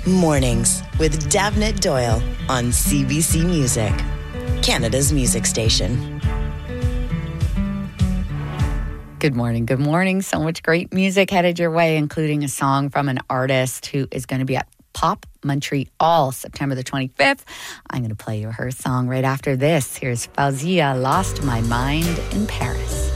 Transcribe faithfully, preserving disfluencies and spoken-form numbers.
Mornings with Davnit Doyle on C B C Music, Canada's music station. Good morning, good morning. So much great music headed your way, including a song from an artist who is going to be at Pop Montreal September the twenty-fifth. I'm going to play you her song right after this. Here's Fauzia, Lost My Mind in Paris.